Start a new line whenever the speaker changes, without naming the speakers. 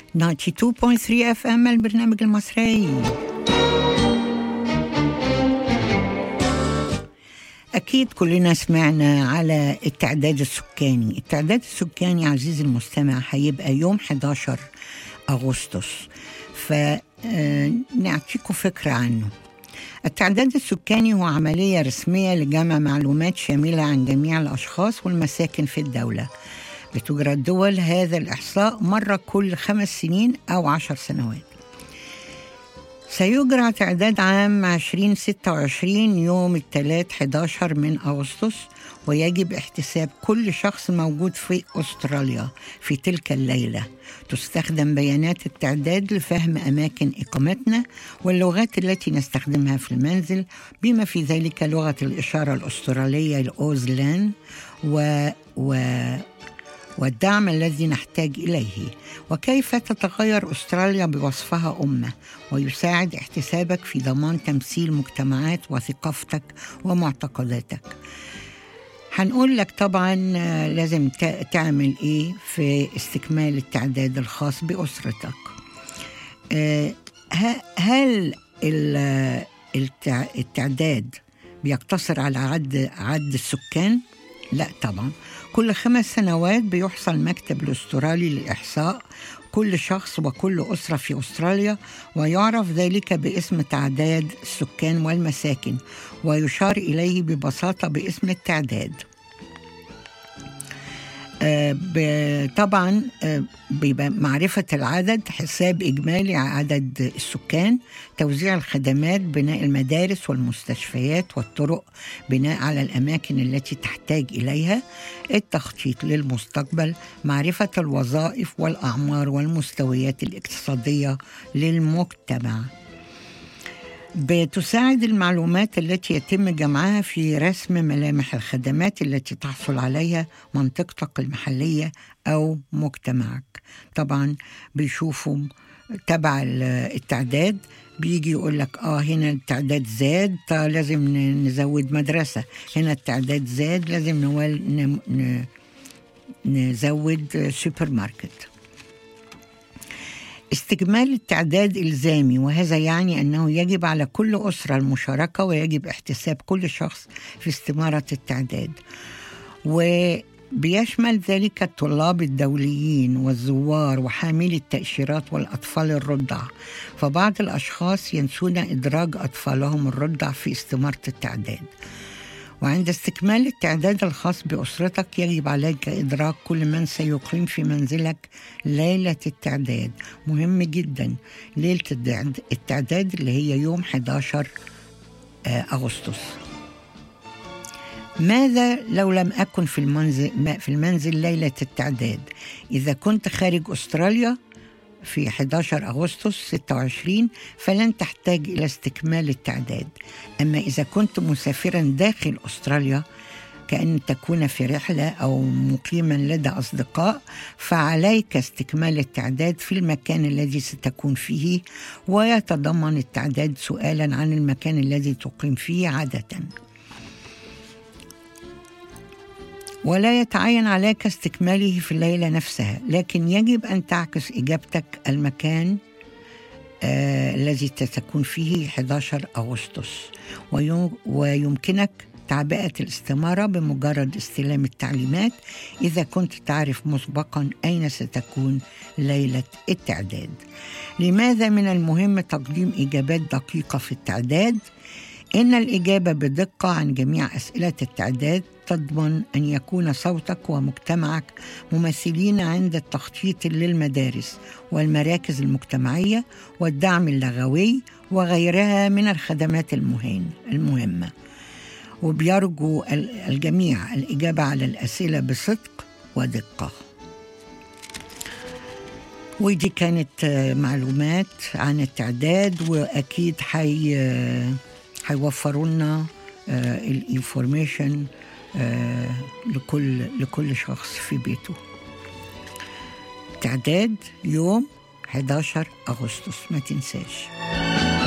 92.3 FM البرنامج المصري. أكيد كلنا سمعنا على التعداد السكاني. التعداد السكاني عزيزي المستمع هيبقى يوم 11 أغسطس، فنعطيكم فكرة عنه. التعداد السكاني هو عملية رسمية لجمع معلومات شاملة عن جميع الأشخاص والمساكن في الدولة. بتجرى الدول هذا الإحصاء مرة كل 5 سنين أو 10 سنوات. سيجرى تعداد عام 2026 يوم الثلاث 11 من أغسطس، ويجب احتساب كل شخص موجود في أستراليا في تلك الليلة. تستخدم بيانات التعداد لفهم أماكن إقامتنا واللغات التي نستخدمها في المنزل، بما في ذلك لغة الإشارة الأسترالية الأوزلان والدعم الذي نحتاج إليه، وكيف تتغير أستراليا بوصفها أمة، ويساعد احتسابك في ضمان تمثيل مجتمعات وثقافتك ومعتقداتك. هنقول لك طبعا لازم تعمل إيه في استكمال التعداد الخاص بأسرتك. هل التعداد بيقتصر على عد السكان؟ لا طبعا. كل 5 سنوات بيحصل المكتب الأسترالي للإحصاء كل شخص وكل أسرة في أستراليا، ويعرف ذلك باسم تعداد السكان والمساكن، ويشار إليه ببساطة باسم التعداد. طبعا بمعرفة العدد، حساب إجمالي عدد السكان، توزيع الخدمات، بناء المدارس والمستشفيات والطرق بناء على الأماكن التي تحتاج إليها، التخطيط للمستقبل، معرفة الوظائف والأعمار والمستويات الاقتصادية للمجتمع. بتساعد المعلومات التي يتم جمعها في رسم ملامح الخدمات التي تحصل عليها منطقتك المحلية أو مجتمعك. طبعا بيشوفوا تبع التعداد، بيجي يقول لك هنا التعداد زاد لازم نزود مدرسة، هنا التعداد زاد لازم نزود سوبر ماركت. استكمال التعداد إلزامي، وهذا يعني أنه يجب على كل أسرة المشاركة، ويجب احتساب كل شخص في استمارة التعداد، وبيشمل ذلك الطلاب الدوليين والزوار وحاملي التأشيرات والأطفال الرضع. فبعض الأشخاص ينسون إدراج أطفالهم الرضع في استمارة التعداد. وعند استكمال التعداد الخاص بأسرتك يجب عليك إدراك كل من سيقيم في منزلك ليلة التعداد. مهم جدا ليلة التعداد اللي هي يوم 11 أغسطس. ماذا لو لم أكن في المنزل ليلة التعداد؟ إذا كنت خارج أستراليا في 11 أغسطس 26 فلن تحتاج إلى استكمال التعداد. أما إذا كنت مسافرا داخل أستراليا، كأن تكون في رحلة أو مقيما لدى أصدقاء، فعليك استكمال التعداد في المكان الذي ستكون فيه، ويتضمن التعداد سؤالا عن المكان الذي تقيم فيه عادة. ولا يتعين عليك استكماله في الليلة نفسها، لكن يجب أن تعكس إجابتك المكان الذي تكون فيه 11 أغسطس، ويمكنك تعبئة الاستمارة بمجرد استلام التعليمات إذا كنت تعرف مسبقا أين ستكون ليلة التعداد. لماذا من المهم تقديم إجابات دقيقة في التعداد؟ إن الإجابة بدقة عن جميع أسئلة التعداد تضمن أن يكون صوتك ومجتمعك ممثلين عند التخطيط للمدارس والمراكز المجتمعية والدعم اللغوي وغيرها من الخدمات المهمة. وبيرجو الجميع الإجابة على الأسئلة بصدق ودقة. ودي كانت معلومات عن التعداد، وأكيد هيوفروا لنا الانفورميشن لكل شخص في بيته. تعداد يوم 11 أغسطس، ما تنساش.